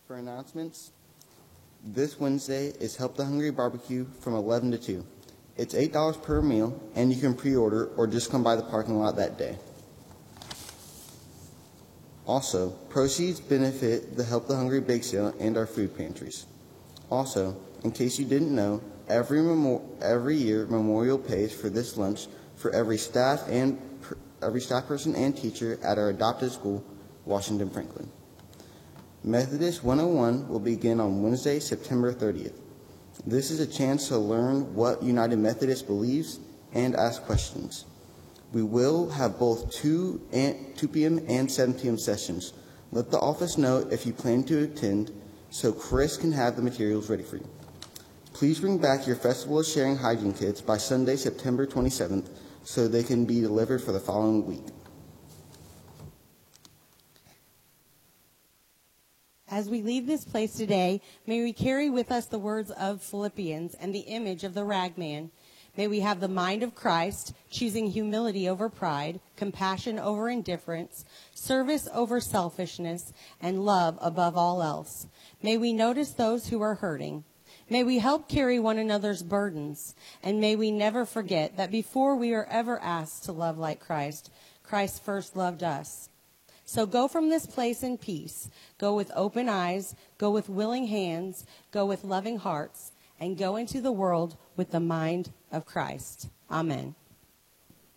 For announcements, this Wednesday is Help the Hungry Barbecue from 11 to 2. It's $8 per meal, and you can pre-order or just come by the parking lot that day. Also, proceeds benefit the Help the Hungry Bake Sale and our food pantries. Also, in case you didn't know, every year Memorial pays for this lunch for every staff person and teacher at our adopted school, Washington Franklin. Methodist 101 will begin on Wednesday, September 30th. This is a chance to learn what United Methodist believes and ask questions. We will have both 2 p.m. and 7 p.m. sessions. Let the office know if you plan to attend so Chris can have the materials ready for you. Please bring back your Festival of Sharing hygiene kits by Sunday, September 27th so they can be delivered for the following week. As we leave this place today, may we carry with us the words of Philippians and the image of the ragman. May we have the mind of Christ, choosing humility over pride, compassion over indifference, service over selfishness, and love above all else. May we notice those who are hurting. May we help carry one another's burdens. And may we never forget that before we are ever asked to love like Christ, Christ first loved us. So go from this place in peace. Go with open eyes, go with willing hands, go with loving hearts, and go into the world with the mind of Christ. Amen.